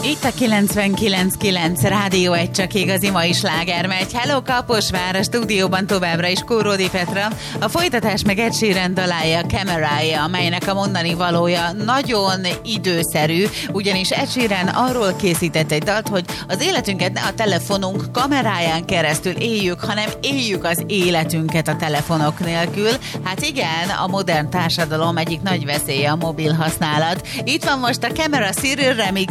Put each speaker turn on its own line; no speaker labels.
Itt a 99.9 Rádió egy csak igazi mai sláger megy. Hello Kaposvár, a stúdióban továbbra is Kóródi Petra. A folytatás meg Ed Sheeran dalálja, Camerája, amelynek a mondani valója nagyon időszerű, ugyanis Ed Sheeran arról készített egy dalt, hogy az életünket ne a telefonunk kameráján keresztül éljük, hanem éljük az életünket a telefonok nélkül. Hát igen, a modern társadalom egyik nagy veszélye a mobil használat. Itt van most a Camera Cyril remix